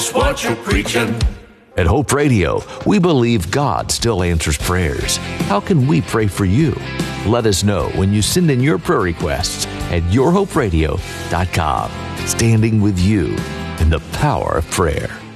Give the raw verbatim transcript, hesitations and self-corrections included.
What you're preaching. At Hope Radio, we believe God still answers prayers. How can we pray for you? Let us know when you send in your prayer requests at your hope radio dot com. Standing with you in the power of prayer.